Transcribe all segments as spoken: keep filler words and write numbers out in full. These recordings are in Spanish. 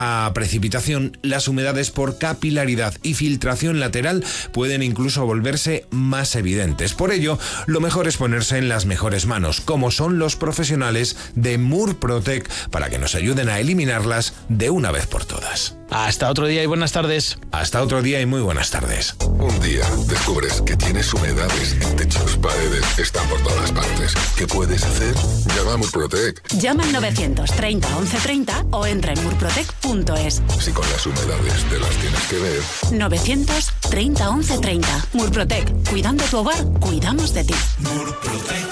a precipitación, las humedades por capilaridad y filtración lateral pueden incluso volverse más evidentes. Por ello, lo mejor es ponerse en las mejores manos, como son los profesionales de Murprotec, para que nos ayuden a eliminarlas de una vez por todas. Hasta otro día y buenas tardes. Hasta otro día y muy buenas tardes. Un día descubres que tienes humedades en techos, paredes, están por todas partes. ¿Qué puedes hacer? Llama a Murprotec. Llama al novecientos treinta once treinta o entra en murprotec punto es. Si con las humedades te las tienes que ver. novecientos treinta once treinta. Murprotec. Cuidando tu hogar, cuidamos de ti. Murprotec.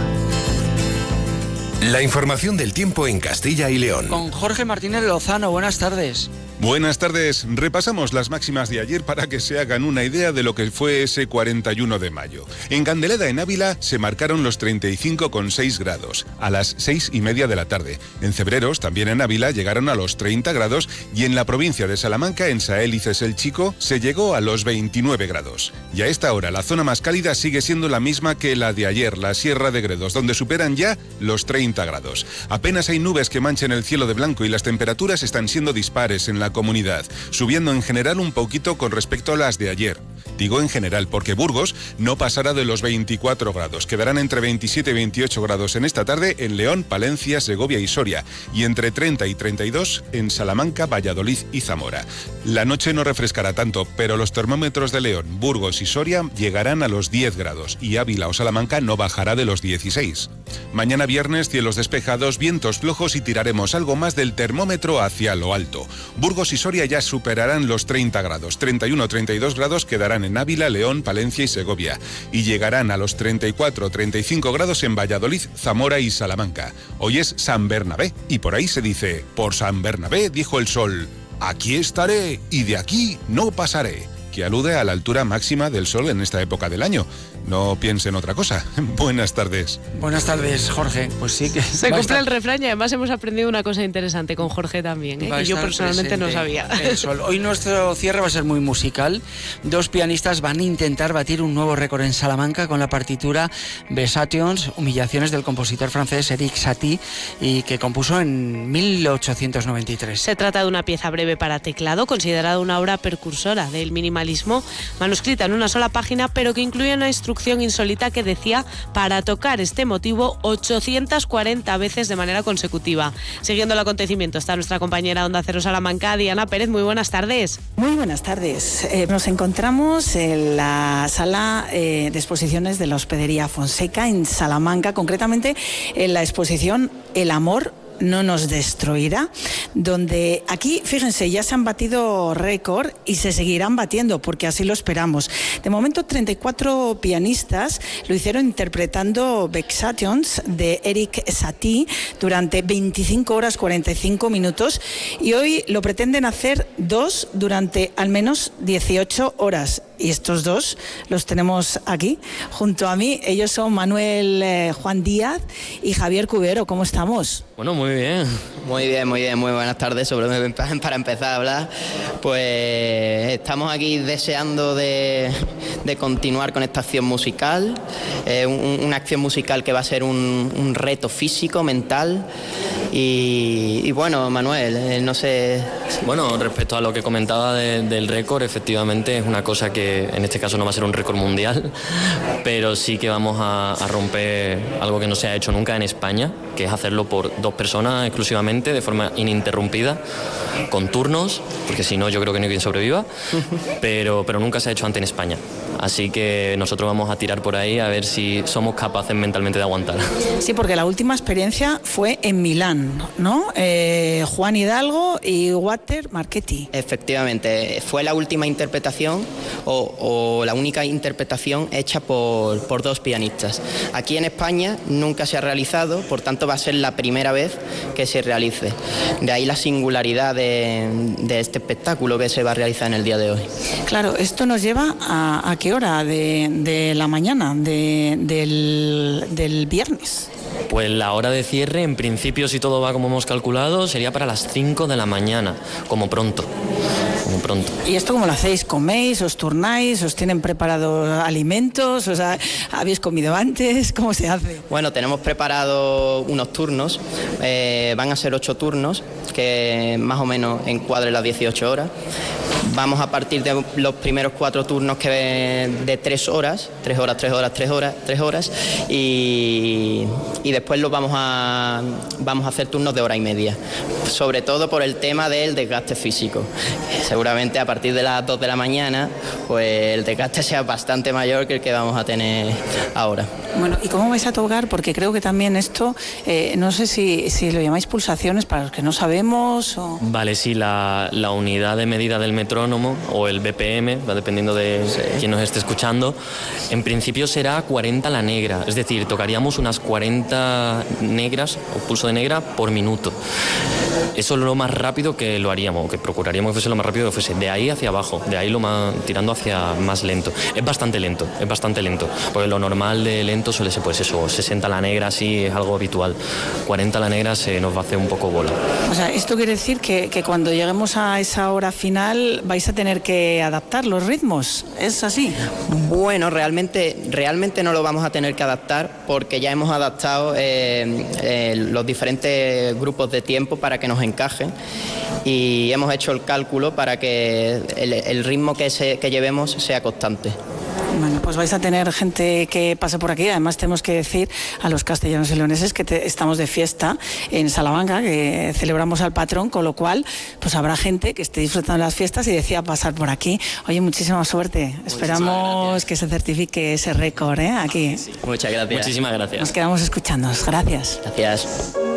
La información del tiempo en Castilla y León. Con Jorge Martínez Lozano, buenas tardes. Buenas tardes. Repasamos las máximas de ayer para que se hagan una idea de lo que fue ese cuarenta y uno de mayo. En Candeleda, en Ávila, se marcaron los treinta y cinco coma seis grados a las seis y media de la tarde. En Cebreros, también en Ávila, llegaron a los treinta grados y en la provincia de Salamanca, en Saélices el Chico, se llegó a los veintinueve grados. Y a esta hora, la zona más cálida sigue siendo la misma que la de ayer, la Sierra de Gredos, donde superan ya los treinta grados. Apenas hay nubes que manchen el cielo de blanco y las temperaturas están siendo dispares en la comunidad, subiendo en general un poquito con respecto a las de ayer. Digo en general porque Burgos no pasará de los veinticuatro grados, quedarán entre veintisiete y veintiocho grados en esta tarde en León, Palencia, Segovia y Soria, y entre treinta y treinta y dos en Salamanca, Valladolid y Zamora. La noche no refrescará tanto, pero los termómetros de León, Burgos y Soria llegarán a los diez grados y Ávila o Salamanca no bajará de los dieciséis. Mañana viernes, cielos despejados, vientos flojos y tiraremos algo más del termómetro hacia lo alto. Burgos y Soria ya superarán los treinta grados, treinta y uno a treinta y dos grados quedarán en Ávila, León, Palencia y Segovia, y llegarán a los treinta y cuatro a treinta y cinco grados en Valladolid, Zamora y Salamanca. Hoy es San Bernabé y por ahí se dice: por San Bernabé dijo el sol, aquí estaré y de aquí no pasaré, que alude a la altura máxima del sol en esta época del año. No piense en otra cosa. Buenas tardes. Buenas tardes, Jorge. Pues sí que... Se cumple el refrán y además hemos aprendido una cosa interesante con Jorge también, ¿eh? Y yo personalmente no sabía. El sol. Hoy nuestro cierre va a ser muy musical. Dos pianistas van a intentar batir un nuevo récord en Salamanca con la partitura Vexations, Humillaciones, del compositor francés Eric Satie, y que compuso en mil ochocientos noventa y tres. Se trata de una pieza breve para teclado, considerada una obra precursora del minimalismo, manuscrita en una sola página, pero que incluye una instrucción insólita que decía para tocar este motivo ochocientas cuarenta veces de manera consecutiva. Siguiendo el acontecimiento está nuestra compañera Onda Cero Salamanca, Diana Pérez. Muy buenas tardes. Muy buenas tardes. Eh, nos encontramos en la sala eh, de exposiciones de la Hospedería Fonseca en Salamanca, concretamente en la exposición El amor no nos destruirá, donde aquí, fíjense, ya se han batido récord y se seguirán batiendo porque así lo esperamos. De momento, treinta y cuatro pianistas lo hicieron interpretando Vexations de Eric Satie durante veinticinco horas cuarenta y cinco minutos, y hoy lo pretenden hacer dos durante al menos dieciocho horas. Y estos dos los tenemos aquí junto a mí. Ellos son Manuel eh, Juan Díaz y Javier Cubero. ¿Cómo estamos? Bueno, muy bien. Muy bien, muy bien, muy buenas tardes. Sobre para empezar a hablar, pues estamos aquí deseando de, de continuar con esta acción musical, eh, un, una acción musical que va a ser un, un reto físico, mental. Y, y bueno, Manuel, eh, no sé... Bueno, respecto a lo que comentaba de, del récord, efectivamente es una cosa que en este caso no va a ser un récord mundial, pero sí que vamos a, a romper algo que no se ha hecho nunca en España, que es hacerlo por dos personas exclusivamente, de forma ininterrumpida, con turnos, porque si no yo creo que no hay quien sobreviva, pero, pero nunca se ha hecho antes en España. Así que nosotros vamos a tirar por ahí a ver si somos capaces mentalmente de aguantar. Sí, porque la última experiencia fue en Milán, ¿no? Eh, Juan Hidalgo y Walter Marchetti. Efectivamente, fue la última interpretación o, o la única interpretación hecha por, por dos pianistas. Aquí en España nunca se ha realizado, por tanto va a ser la primera vez que se realice. De ahí la singularidad de, de este espectáculo que se va a realizar en el día de hoy. Claro, esto nos lleva a, a qué hora de, de la mañana, de, del, del viernes. Pues la hora de cierre, en principio, si todo va como hemos calculado, sería para las cinco de la mañana, como pronto. muy pronto. ¿Y esto cómo lo hacéis? ¿Coméis? ¿Os turnáis? ¿Os tienen preparados alimentos? O sea, ¿habéis comido antes? ¿Cómo se hace? Bueno, tenemos preparado unos turnos, eh, van a ser ocho turnos, que más o menos encuadren las dieciocho horas. Vamos a partir de los primeros cuatro turnos que de tres horas, tres horas, tres horas, tres horas, tres horas, y, y después los vamos a, vamos a hacer turnos de hora y media, sobre todo por el tema del desgaste físico. Seguramente a partir de las dos de la mañana, pues el desgaste sea bastante mayor que el que vamos a tener ahora. Bueno, ¿y cómo vais a tocar? Porque creo que también esto, eh, no sé si, si lo llamáis pulsaciones para los que no sabemos o... Vale, sí, la, la unidad de medida del metrónomo o el B P M, va dependiendo de sí. quién nos esté escuchando, en principio será cuarenta la negra, es decir, tocaríamos unas cuarenta negras o pulso de negra por minuto. Eso es lo más rápido que lo haríamos, que procuraríamos que fuese lo más rápido que fuese, de ahí hacia abajo, de ahí lo más, tirando hacia más lento. Es bastante lento, es bastante lento, porque lo normal de lento suele ser pues eso, sesenta la negra, sí, es algo habitual, cuarenta la negra se nos va a hacer un poco bola. O sea, esto quiere decir que, que cuando lleguemos a esa hora final vais a tener que adaptar los ritmos, ¿es así? Bueno, realmente, realmente no lo vamos a tener que adaptar porque ya hemos adaptado eh, eh, los diferentes grupos de tiempo para que nos encajen y hemos hecho el cálculo para que el, el ritmo que, se, que llevemos sea constante. Bueno, pues vais a tener gente que pase por aquí. Además tenemos que decir a los castellanos y leoneses que te, estamos de fiesta en Salamanca, que celebramos al patrón, con lo cual pues habrá gente que esté disfrutando de las fiestas y decida pasar por aquí. Oye, muchísima suerte. Muchísimas Esperamos gracias. Que se certifique ese récord, ¿eh? Aquí. Muchas gracias. Muchísimas gracias. Nos quedamos escuchándonos. Gracias. Gracias.